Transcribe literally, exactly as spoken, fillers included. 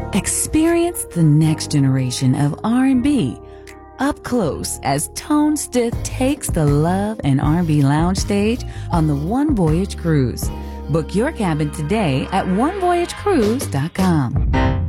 Experience the next generation of R and B up close as Tone Stith takes the Love and R and B Lounge stage on the One Voyage Cruise. Book your cabin today at one voyage cruise dot com.